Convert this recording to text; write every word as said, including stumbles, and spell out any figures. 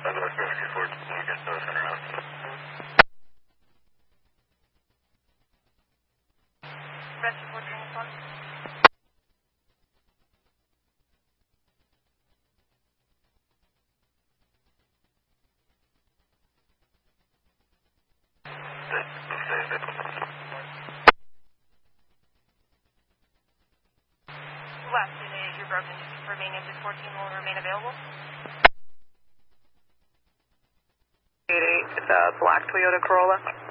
Southwest Rescue fourteen, you get those center out. Rescue fourteen, one. Last unit, you're broken. Remaining engine fourteen will remain available. eight eight, uh, black Toyota Corolla.